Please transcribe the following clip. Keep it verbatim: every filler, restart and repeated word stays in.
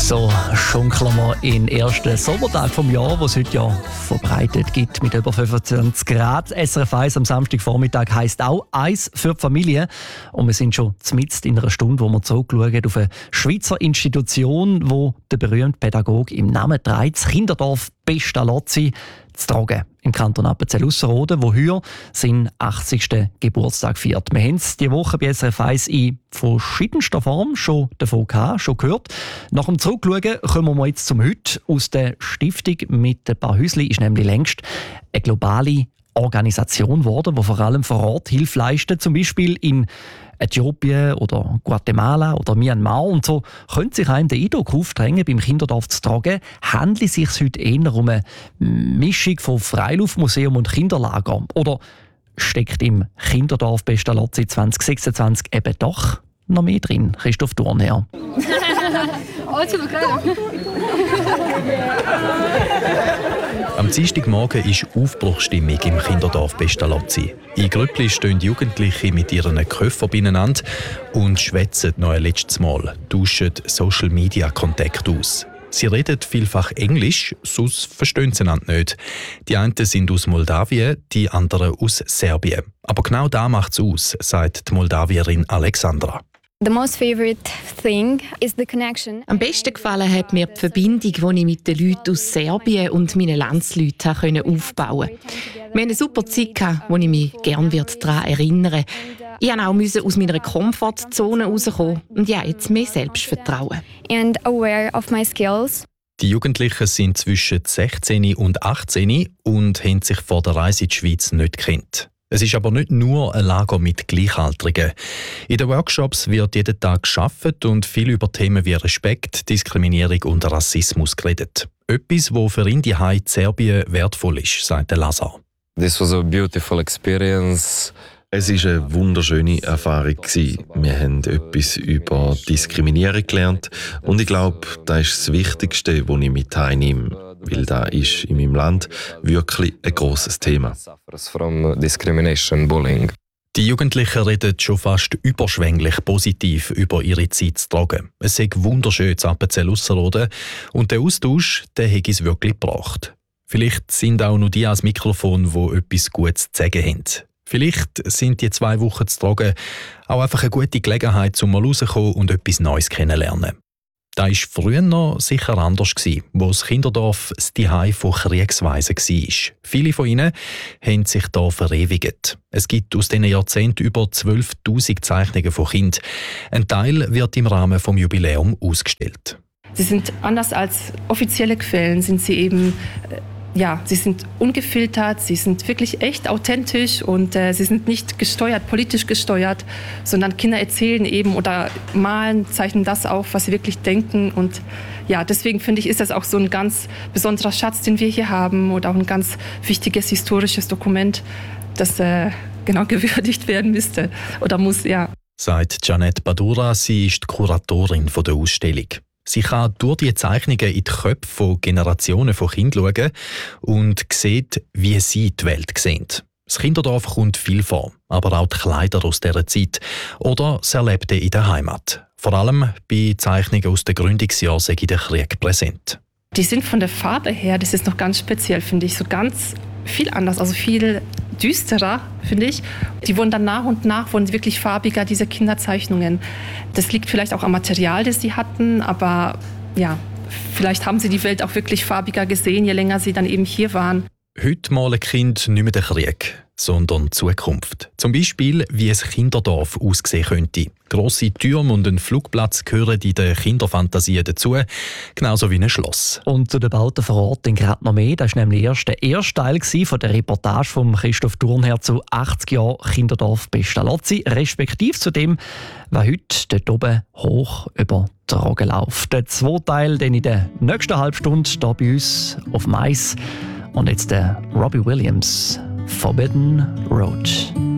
So schunkeln wir in den ersten Sommertag vom Jahr, den es heute ja verbreitet gibt, mit über fünfundzwanzig Grad. S R F eins am Samstagvormittag heisst auch «Eis für die Familie». Und wir sind schon mitten in einer Stunde, wo wir zurückschauen auf eine Schweizer Institution, wo der berühmte Pädagoge im Namen trägt, das Kinderdorf Pestalozzi zu Trogen im Kanton Appenzell-Ausserrhoden, wo heute seinen achtzigsten Geburtstag feiert. Wir haben es diese Woche bei S R F eins in verschiedenster Form schon davon gehabt, schon gehört. Nach dem Zurückschauen kommen wir jetzt zum Heute. Aus der Stiftung mit ein paar Häuschen ist nämlich längst eine globale Organisation geworden, die vor allem vor Ort Hilfe leistet, zum Beispiel in Äthiopien oder Guatemala oder Myanmar. Und so könnte sich einem der Eindruck aufdrängen, beim Kinderdorf zu Trogen handelt es sich heute eher um eine Mischung von Freiluftmuseum und Kinderlager. Oder steckt im Kinderdorf Pestalozzi zwanzig sechsundzwanzig eben doch noch mehr drin? Christoph Thurnherr. Am Dienstagmorgen ist Aufbruchsstimmung im Kinderdorf Pestalozzi. In Grüppli stehen Jugendliche mit ihren Köpfen beieinander und schwätzen noch ein letztes Mal, tauschen Social-Media-Kontakt aus. Sie reden vielfach Englisch, sonst verstehen sie einander nicht. Die einen sind aus Moldawien, die anderen aus Serbien. Aber genau das macht es aus, sagt die Moldawierin Alexandra. The most favorite thing is the connection. Am besten gefallen hat mir die Verbindung, die ich mit den Leuten aus Serbien und meinen Landsleuten aufbauen konnte. Wir hatten eine super Zeit, wo ich mich gerne daran erinnern werde. Ich musste auch aus meiner Komfortzone rauskommen und ja, jetzt mehr Selbstvertrauen. And aware of my skills. Die Jugendlichen sind zwischen sechzehn und achtzehn und haben sich vor der Reise in die Schweiz nicht gekannt. Es ist aber nicht nur ein Lager mit Gleichaltrigen. In den Workshops wird jeden Tag gearbeitet und viel über Themen wie Respekt, Diskriminierung und Rassismus geredet. Etwas, das für ihn daheim in Serbien wertvoll ist, sagt Lazar. This was a beautiful experience. Es war eine wunderschöne Erfahrung. Wir haben etwas über Diskriminierung gelernt und ich glaube, das ist das Wichtigste, was ich mit heimnehme, weil das ist in meinem Land wirklich ein grosses Thema. Die Jugendlichen reden schon fast überschwänglich positiv über ihre Zeit zu Trogen. Es sei wunderschön zu Appenzell-Ausserrhoden und der Austausch, der hat es wirklich gebracht. Vielleicht sind auch nur die ans Mikrofon, die etwas Gutes zu sagen haben. Vielleicht sind die zwei Wochen zu Trogen auch einfach eine gute Gelegenheit, um mal rauszukommen und etwas Neues kennenzulernen. Das war früher noch sicher anders, wo das Kinderdorf das Zuhause von Kriegsweisen war. Viele von ihnen haben sich hier verewigt. Es gibt aus diesen Jahrzehnten über zwölftausend Zeichnungen von Kindern. Ein Teil wird im Rahmen des Jubiläums ausgestellt. Sie sind anders als offizielle Quellen, sind sie eben... Ja, sie sind ungefiltert, sie sind wirklich echt authentisch und äh, sie sind nicht gesteuert, politisch gesteuert, sondern Kinder erzählen eben oder malen, zeichnen das auf, was sie wirklich denken. Und ja, deswegen finde ich, ist das auch so ein ganz besonderer Schatz, den wir hier haben oder auch ein ganz wichtiges historisches Dokument, das äh, genau gewürdigt werden müsste oder muss, ja. Sagt Janet Badura, sie ist die Kuratorin der Ausstellung. Sie kann durch die Zeichnungen in die Köpfe von Generationen von Kindern schauen und sieht, wie sie die Welt sehen. Das Kinderdorf kommt viel vor, aber auch die Kleider aus dieser Zeit oder das Erlebte in der Heimat. Vor allem bei Zeichnungen aus den Gründungsjahren sei der Krieg präsent. Die sind von der Farbe her, das ist noch ganz speziell, finde ich, so ganz viel anders, also viel düsterer, finde ich. Die wurden dann nach und nach wurden wirklich farbiger, diese Kinderzeichnungen. Das liegt vielleicht auch am Material, das sie hatten, aber ja, vielleicht haben sie die Welt auch wirklich farbiger gesehen, je länger sie dann eben hier waren. Heute malen Kinder nicht mehr den Krieg, sondern die Zukunft. Zum Beispiel, wie ein Kinderdorf aussehen könnte. Grosse Türme und ein Flugplatz gehören in der Kinderfantasie dazu, genauso wie ein Schloss. Und zu den Bauten vor Ort gerade noch mehr. Das war nämlich erst der erste Teil von der Reportage von Christoph Thurnherr zu achtzig Jahren Kinderdorf Pestalozzi, respektive zu dem, was heute dort oben hoch über die Trogen läuft. Der zweite Teil dann in der nächsten halben Stunde hier bei uns auf Mais. Und jetzt der Robbie Williams, Forbidden Road.